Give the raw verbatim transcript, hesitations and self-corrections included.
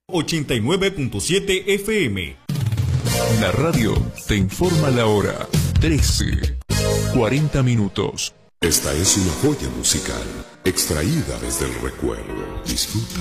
ochenta y nueve punto siete F M. La radio te informa la hora. trece, cuarenta minutos. Esta es una joya musical extraída desde el recuerdo. Disfruta.